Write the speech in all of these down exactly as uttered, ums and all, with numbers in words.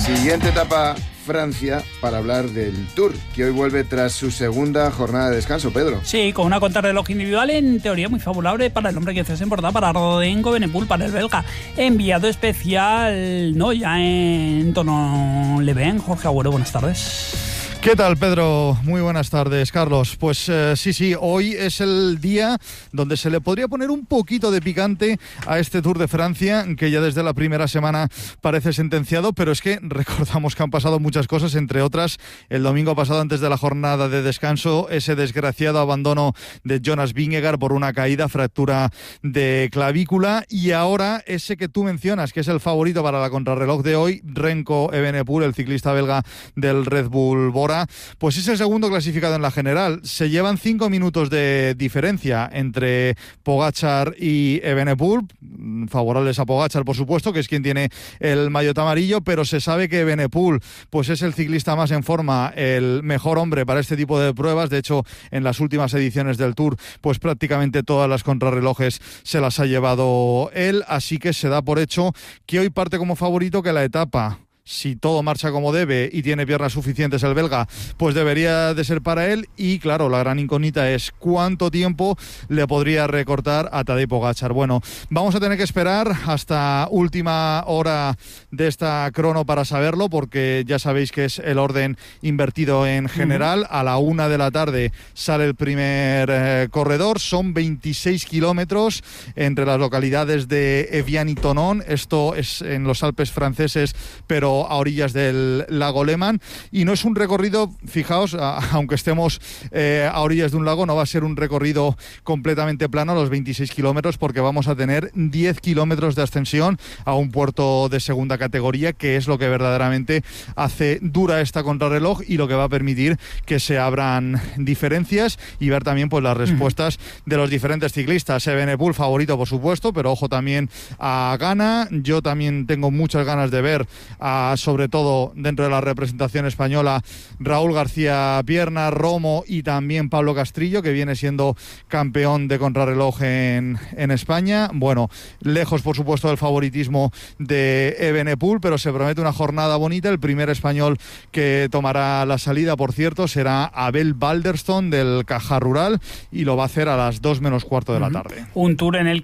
Siguiente etapa, Francia, para hablar del Tour, que hoy vuelve tras su segunda jornada de descanso, Pedro. Sí, con una contrarreloj individual en teoría muy favorable para el hombre que se importa, para Rodrigo Evenepoel, para el belga. Enviado especial, no, ya en tono leve, Jorge Agüero, buenas tardes. ¿Qué tal, Pedro? Muy buenas tardes, Carlos. Pues eh, sí, sí, hoy es el día donde se le podría poner un poquito de picante a este Tour de Francia, que ya desde la primera semana parece sentenciado, pero es que recordamos que han pasado muchas cosas, entre otras, el domingo pasado, antes de la jornada de descanso, ese desgraciado abandono de Jonas Vingegaard por una caída, fractura de clavícula, y ahora ese que tú mencionas, que es el favorito para la contrarreloj de hoy, Remco Evenepoel, el ciclista belga del Red Bull Bora, pues es el segundo clasificado en la general. Se llevan cinco minutos de diferencia entre Pogačar y Evenepoel, favorables a Pogačar, por supuesto, que es quien tiene el maillot amarillo, pero se sabe que Evenepoel pues es el ciclista más en forma, el mejor hombre para este tipo de pruebas. De hecho, en las últimas ediciones del Tour, pues prácticamente todas las contrarrelojes se las ha llevado él, así que se da por hecho que hoy parte como favorito, que la etapa, si todo marcha como debe y tiene piernas suficientes el belga, pues debería de ser para él. Y claro, la gran incógnita es cuánto tiempo le podría recortar a Tadej Pogačar. Bueno, vamos a tener que esperar hasta última hora de esta crono para saberlo, porque ya sabéis que es el orden invertido en general. Uh-huh. A la una de la tarde sale el primer eh, corredor. Son veintiséis kilómetros entre las localidades de Evian y Thonon. Esto es en los Alpes franceses, pero a orillas del lago Léman, y no es un recorrido, fijaos, a, aunque estemos eh, a orillas de un lago, no va a ser un recorrido completamente plano los veintiséis kilómetros, porque vamos a tener diez kilómetros de ascensión a un puerto de segunda categoría, que es lo que verdaderamente hace dura esta contrarreloj y lo que va a permitir que se abran diferencias y ver también pues las respuestas mm. de los diferentes ciclistas. Evenepoel favorito, por supuesto, pero ojo también a Ghana. Yo también tengo muchas ganas de ver a sobre todo dentro de la representación española, Raúl García Pierna, Romo y también Pablo Castrillo, que viene siendo campeón de contrarreloj en, en España. Bueno, lejos por supuesto del favoritismo de Evenepoel, pero se promete una jornada bonita. El primer español que tomará la salida, por cierto, será Abel Balderston del Caja Rural, y lo va a hacer a las dos menos cuarto de la tarde. Un Tour en el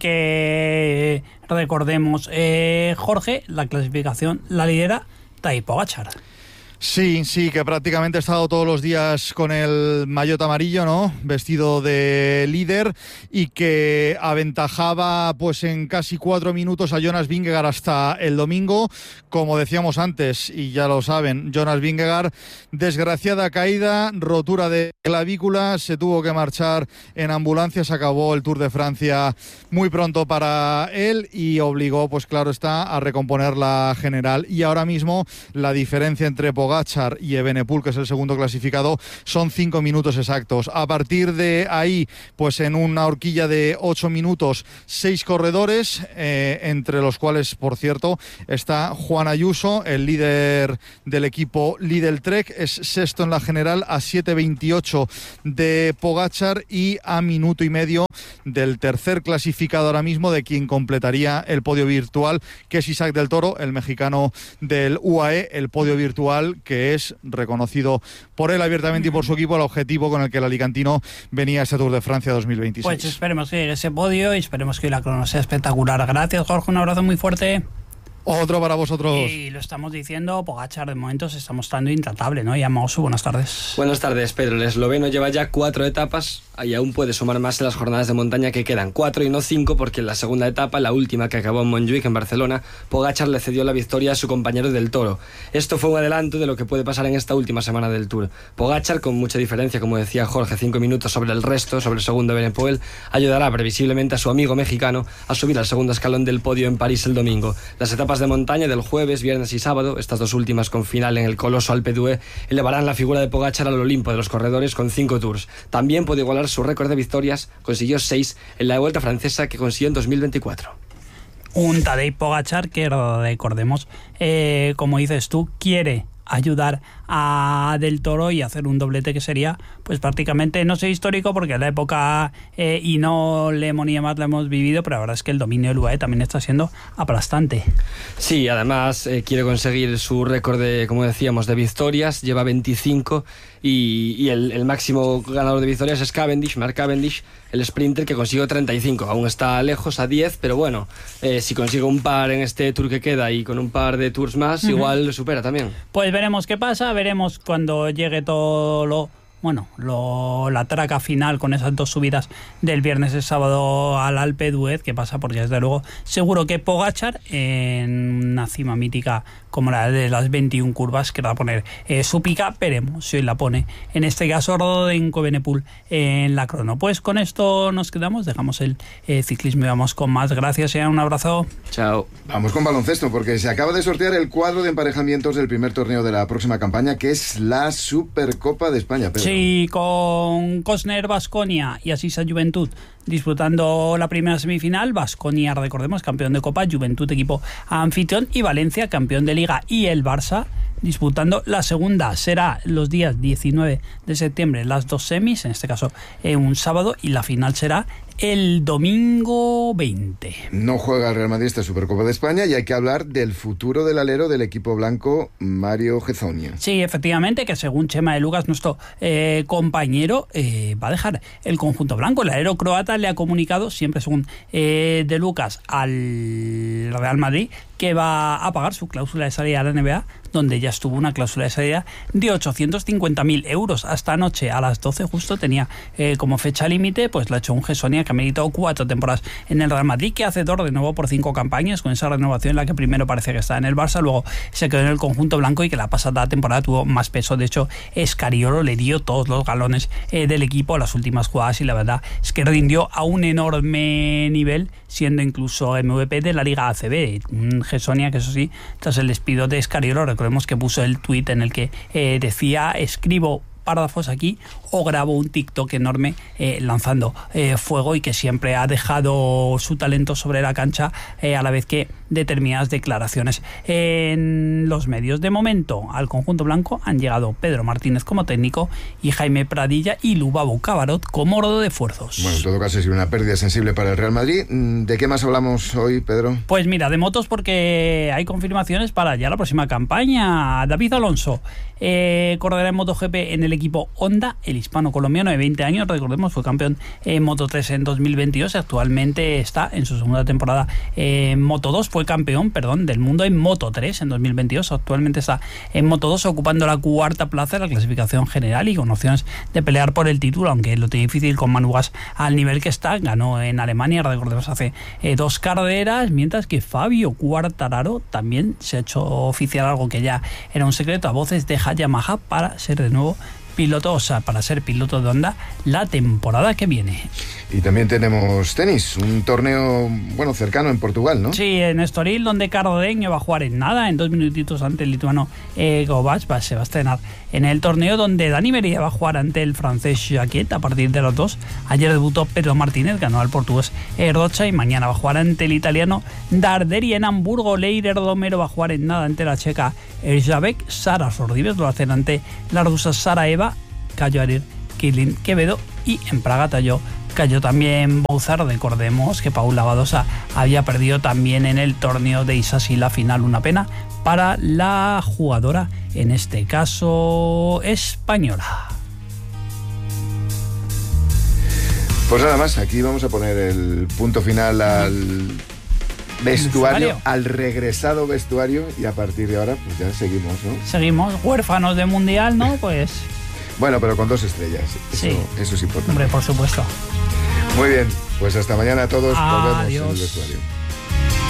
que, recordemos, eh, Jorge, la clasificación la lidera Tadej Pogačar. Sí, sí, que prácticamente ha estado todos los días con el maillot amarillo, ¿no? Vestido de líder, y que aventajaba pues en casi cuatro minutos a Jonas Vingegaard hasta el domingo. Como decíamos antes, y ya lo saben, Jonas Vingegaard, desgraciada caída, rotura de clavícula, se tuvo que marchar en ambulancia, se acabó el Tour de Francia muy pronto para él y obligó, pues claro está, a recomponer la general. Y ahora mismo la diferencia entre Pogačar Pogačar y Evenepoel, que es el segundo clasificado, son cinco minutos exactos. A partir de ahí, pues en una horquilla de ocho minutos, seis corredores, eh, entre los cuales, por cierto, está Juan Ayuso, el líder del equipo Lidl Trek, es sexto en la general a siete veintiocho de Pogačar y a minuto y medio del tercer clasificado ahora mismo, de quien completaría el podio virtual, que es Isaac del Toro, el mexicano del U A E, el podio virtual que es reconocido por él abiertamente y por su equipo, el objetivo con el que el alicantino venía a este Tour de Francia dos mil veintiséis. Pues esperemos que llegue ese podio y esperemos que la crono sea espectacular. Gracias, Jorge, un abrazo muy fuerte. Otro para vosotros. Y lo estamos diciendo, Pogačar de momento se está mostrando intratable, ¿no? Y a Mousu, buenas tardes. Buenas tardes, Pedro. El esloveno lleva ya cuatro etapas y aún puede sumar más en las jornadas de montaña que quedan. Cuatro y no cinco, porque en la segunda etapa, la última que acabó en Montjuic, en Barcelona, Pogačar le cedió la victoria a su compañero del Toro. Esto fue un adelanto de lo que puede pasar en esta última semana del Tour. Pogačar, con mucha diferencia, como decía Jorge, cinco minutos sobre el resto, sobre el segundo Evenepoel, ayudará previsiblemente a su amigo mexicano a subir al segundo escalón del podio en París el domingo. Las etapas de montaña del jueves, viernes y sábado, estas dos últimas con final en el coloso Alpe d'Huez, elevarán la figura de Pogačar al Olimpo de los corredores con cinco Tours. También puede igualar su récord de victorias, consiguió seis en la Vuelta Francesa que consiguió en dos mil veinticuatro. Un Tadej Pogačar que, recordemos, eh, como dices tú, quiere ayudar a Del Toro y hacer un doblete que sería pues prácticamente, no sé, histórico, porque en la época eh, y no le monía más la hemos vivido, pero la verdad es que el dominio del U A E también está siendo aplastante. Sí, además eh, quiere conseguir su récord de, como decíamos, de victorias, lleva veinticinco y, y el, el máximo ganador de victorias es Cavendish, Mark Cavendish, el sprinter, que consiguió treinta y cinco, aún está lejos a diez, pero bueno, eh, si consigue un par en este tour que queda y con un par de tours más, uh-huh, igual lo supera también. Pues veremos qué pasa, veremos cuando llegue todo lo... Bueno, lo, la traca final con esas dos subidas del viernes y sábado al Alpe d'Huez, que pasa, porque desde luego seguro que Pogačar en una cima mítica como la de las veintiuna curvas que va a poner eh, su pica, veremos si hoy la pone, en este caso Rodenko Benepul en la crono. Pues con esto nos quedamos, dejamos el eh, ciclismo y vamos con más. Gracias, un abrazo. Chao. Vamos con baloncesto, porque se acaba de sortear el cuadro de emparejamientos del primer torneo de la próxima campaña, que es la Supercopa de España, Pedro. Sí, con Cosner Baskonia y Asisa Juventud disputando la primera semifinal. Baskonia, recordemos, campeón de Copa, Juventud equipo anfitrión, y Valencia, campeón de Liga, y el Barça disputando la segunda. Será los días diecinueve de septiembre las dos semis, en este caso eh, un sábado, y la final será el domingo veinte. No juega el Real Madrid esta Supercopa de España y hay que hablar del futuro del alero del equipo blanco, Mario Hezonja. Sí, efectivamente, que según Chema de Lucas, nuestro eh, compañero, eh, va a dejar el conjunto blanco. El alero croata le ha comunicado, siempre según eh, de Lucas, al Real Madrid, que va a pagar su cláusula de salida a la N B A, donde ya estuvo una cláusula de salida de ochocientos cincuenta mil euros. Hasta anoche a las doce justo tenía eh, como fecha límite, pues lo ha hecho un Hezonja que ha meditado cuatro temporadas en el Real Madrid, que hace dos de nuevo por cinco campañas, con esa renovación en la que primero parece que estaba en el Barça, luego se quedó en el conjunto blanco, y que la pasada temporada tuvo más peso. De hecho, Escariolo le dio todos los galones eh, del equipo a las últimas jugadas, y la verdad es que rindió a un enorme nivel, siendo incluso M V P de la Liga A C B. Un Hezonja que, eso sí, tras el despido de Escariolo, recordemos que puso el tuit en el que eh, decía: escribo párrafos aquí o grabo un TikTok enorme eh, lanzando eh, fuego, y que siempre ha dejado su talento sobre la cancha, eh, a la vez que determinadas declaraciones en los medios. De momento al conjunto blanco han llegado Pedro Martínez como técnico y Jaime Pradilla y Lubabo Cabarot como rodo de fuerzos. Bueno, en todo caso es una pérdida sensible para el Real Madrid. ¿De qué más hablamos hoy, Pedro? Pues mira, de motos, porque hay confirmaciones para ya la próxima campaña. David Alonso eh, correrá en MotoGP en el equipo Honda, el hispano-colombiano de veinte años, recordemos, fue campeón en Moto tres en dos mil veintidós, actualmente está en su segunda temporada en Moto dos, fue campeón, perdón, del mundo en Moto tres en dos mil veintidós, actualmente está en Moto dos ocupando la cuarta plaza de la clasificación general y con opciones de pelear por el título, aunque lo tiene difícil con Manu Gas al nivel que está. Ganó en Alemania, recordemos, hace eh, dos carreras, mientras que Fabio Quartararo también se ha hecho oficial algo que ya era un secreto a voces de Yamaha para ser de nuevo piloto, o sea, para ser piloto de Honda la temporada que viene. Y también tenemos tenis, un torneo, bueno, cercano en Portugal, ¿no? Sí, en Estoril, donde Cardodeño va a jugar en nada, en dos minutitos ante el lituano eh, Govac, va, se va a estrenar en el torneo, donde Dani Meria va a jugar ante el francés Jacquet a partir de los dos. Ayer debutó Pedro Martínez, ganó al portugués eh, Rocha, y mañana va a jugar ante el italiano Darderi en Hamburgo. Leider Domero va a jugar en nada ante la checa Erzsébet. Sara Sorribes lo hacen ante la rusa Saraeva, cayó Arir Kilin Quevedo, y en Praga cayó Cayó también Bouzar. Recordemos que Paula Badosa había perdido también en el torneo de Isasi la final, una pena para la jugadora, en este caso española. Pues nada más, aquí vamos a poner el punto final al vestuario, al regresado vestuario, y a partir de ahora pues ya seguimos, ¿no? Seguimos, huérfanos de mundial, ¿no? Pues... Bueno, pero con dos estrellas, eso, sí, eso es importante. Hombre, por supuesto. Muy bien, pues hasta mañana a todos. Adiós. Volvemos en el vestuario.